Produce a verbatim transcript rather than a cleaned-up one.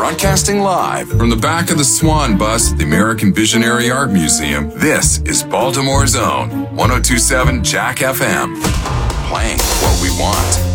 Broadcasting live from the back of the Swan Bus at the American Visionary Art Museum, this is Baltimore's own one oh two point seven Jack F M. Playing what we want.